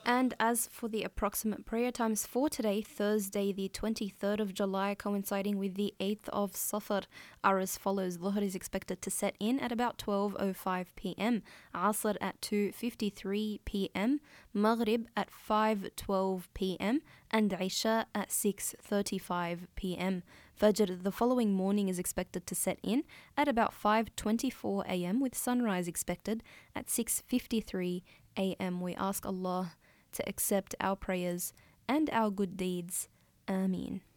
And as for the approximate prayer times for today, Thursday, the 23rd of July, coinciding with the 8th of Safar, are as follows. Dhuhr is expected to set in at about 12:05 p.m., Asr at 2:53 p.m., Maghrib at 5:12 p.m., and Isha at 6:35 p.m. Fajr the following morning is expected to set in at about 5:24 a.m., with sunrise expected at 6:53 a.m. We ask Allah to accept our prayers and our good deeds. Ameen.